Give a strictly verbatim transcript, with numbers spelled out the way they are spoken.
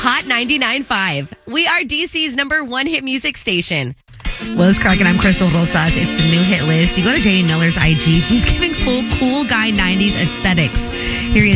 Hot ninety-nine point five. We are D C's number one hit music station. Well, it's Craig and I'm Crystal Rosas. It's the new hit list. You go to J D Miller's I G. He's giving full cool guy nineties aesthetics. Here he is.